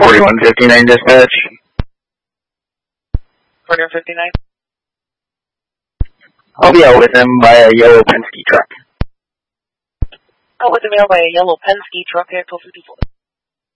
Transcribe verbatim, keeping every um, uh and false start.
forty-one fifty-nine dispatch. forty-one fifty-nine? I'll be out with him by a yellow Penske truck. Out with the mail by a yellow Penske truck, Axle fifty-four.